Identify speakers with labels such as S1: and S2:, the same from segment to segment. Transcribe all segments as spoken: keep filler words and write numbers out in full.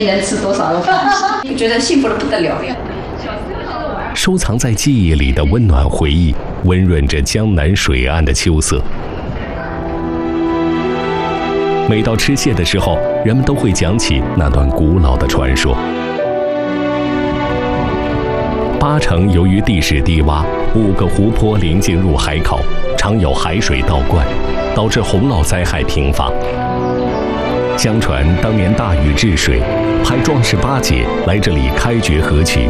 S1: 能吃多少都放心，觉得幸福的不得了呀。
S2: 收藏在记忆里的温暖回忆，温润着江南水岸的秋色。每到吃蟹的时候，人们都会讲起那段古老的传说。八成由于地势低洼，五个湖泊临近入海口，常有海水倒灌，导致洪涝灾害频发。相传当年大禹治水，派壮士八戒来这里开掘河渠。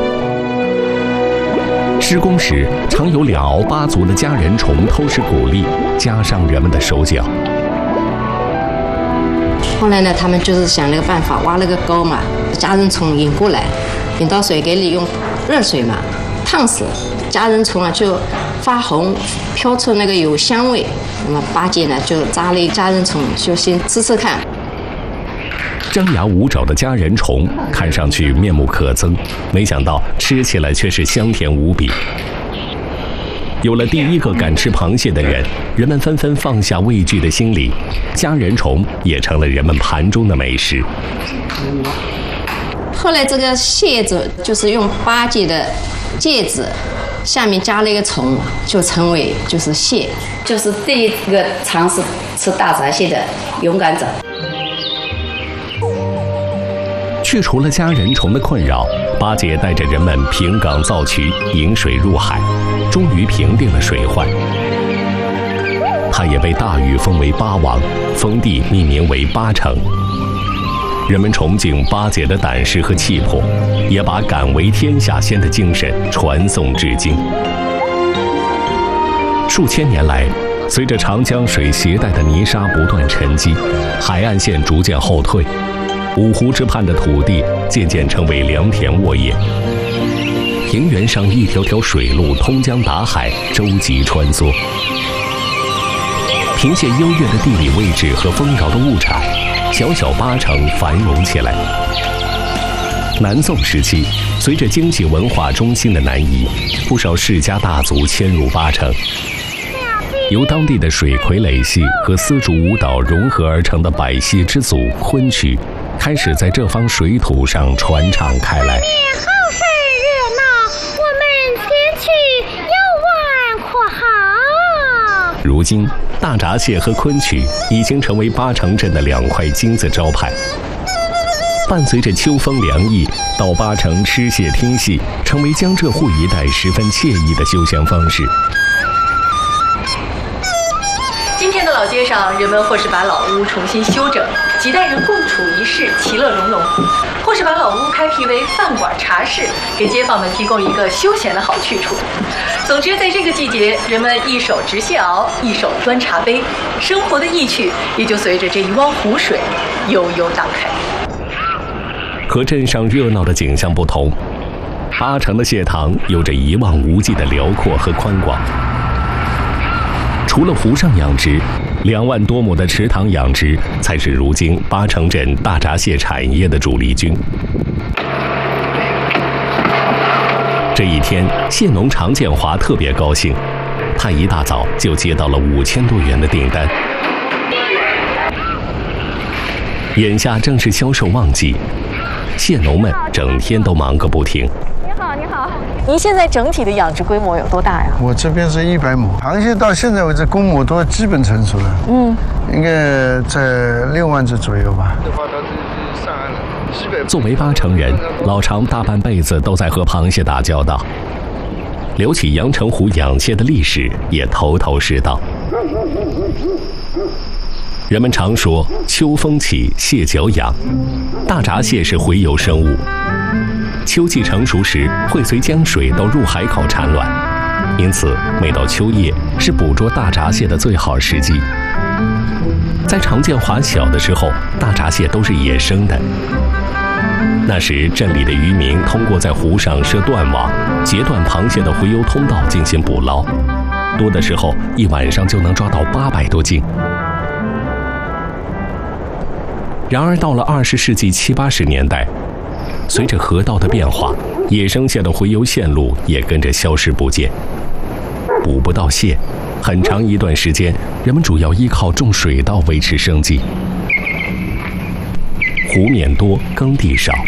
S2: 施工时，常有两鳌八足的家人虫偷食谷粒，加上人们的手脚。
S3: 后来呢，他们就是想了个办法，挖了个沟嘛，家人虫引过来，引到水给里用热水嘛烫死，家人虫啊就发红，飘出那个有香味。那么八戒呢就扎了一家人虫，就先吃吃看。
S2: 张牙舞爪的家人虫看上去面目可憎，没想到吃起来却是香甜无比。有了第一个敢吃螃蟹的人，人们纷纷放下畏惧的心理，家人虫也成了人们盘中的美食。
S3: 后来这个蟹子就是用八戒的戒指下面加了一个虫，就成为就是蟹，
S1: 就是第一个尝试吃大闸蟹的勇敢者。
S2: 去除了家人虫的困扰，八戒带着人们平岗造渠，引水入海，终于平定了水患。他也被大禹封为八王，封地命名为八城。人们崇敬八戒的胆识和气魄，也把敢为天下先的精神传颂至今。数千年来，随着长江水携带的泥沙不断沉积，海岸线逐渐后退，五湖之畔的土地渐渐成为良田沃野，平原上一条条水路通江达海，舟楫穿梭。凭借优越的地理位置和丰饶的物产，小小八城繁荣起来。南宋时期，随着经济文化中心的南移，不少世家大族迁入八城。由当地的水傀儡戏和丝竹舞蹈融合而成的百戏之祖昆曲，开始在这方水土上传唱开来。
S4: 好生热闹，我们前去游玩可好？
S2: 如今，大闸蟹和昆曲已经成为八城镇的两块金字招牌。伴随着秋风凉意，到八城吃蟹听戏，成为江浙沪一带十分惬意的休闲方式。
S5: 今天的老街上，人们或是把老屋重新修整，几代人共处一室，其乐融融；或是把老屋开辟为饭馆、茶室，给街坊们提供一个休闲的好去处。总之，在这个季节，人们一手执蟹螯，一手端茶杯，生活的意趣也就随着这一汪湖水悠悠荡开。
S2: 和镇上热闹的景象不同，八城的蟹塘有着一望无际的辽阔和宽广。除了湖上养殖，两万多亩的池塘养殖才是如今八城镇大闸蟹产业的主力军。这一天，蟹农常建华特别高兴，他一大早就接到了五千多元的订单。眼下正是销售旺季，蟹农们整天都忙个不停。
S5: 你好，你好，您现在整体的养殖规模有多大呀？
S6: 我这边是一百亩，螃蟹到现在为止公母都基本成熟了，嗯，应该在六万只左右吧。
S2: 作为八城人，老常大半辈子都在和螃蟹打交道，聊起阳澄湖养蟹的历史，也头头是道。人们常说秋风起，蟹脚痒，大闸蟹是洄游生物，秋季成熟时会随江水到入海口产卵，因此每到秋夜是捕捉大闸蟹的最好时机。在常建华小的时候，大闸蟹都是野生的。那时镇里的渔民通过在湖上设断网，截断螃蟹的洄游通道进行捕捞，多的时候一晚上就能抓到八百多斤。然而到了二十世纪七八十年代，随着河道的变化，野生蟹的洄游线路也跟着消失不见。捕不到蟹，很长一段时间，人们主要依靠种水稻维持生计。湖面多，耕地少，